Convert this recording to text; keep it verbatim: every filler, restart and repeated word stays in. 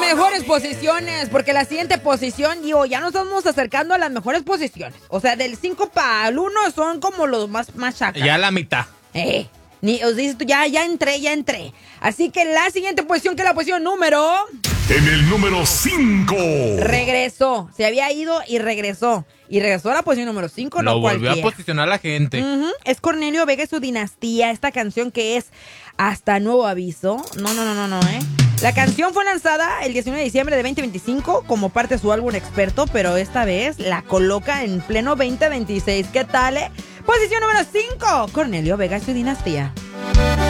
mejores posiciones, porque la siguiente posición, digo, ya nos estamos acercando a las mejores posiciones. O sea, del cinco para el uno son como los más, más chacas. Ya la mitad. Eh, ni, os dices tú, ya, ya entré, ya entré. Así que la siguiente posición, que es la posición número... En el número cinco. Regresó, se había ido y regresó. Y regresó a la posición número cinco, Lo no volvió cualquiera. a posicionar la gente. Uh-huh. Es Cornelio Vega y su dinastía, esta canción que es Hasta Nuevo Aviso. No, no, no, no, no, ¿eh? La canción fue lanzada el diecinueve de diciembre de veinte veinticinco como parte de su álbum Experto, pero esta vez la coloca en pleno veinte veintiséis. ¿Qué tal, eh? Posición número cinco, Cornelio Vega y su dinastía.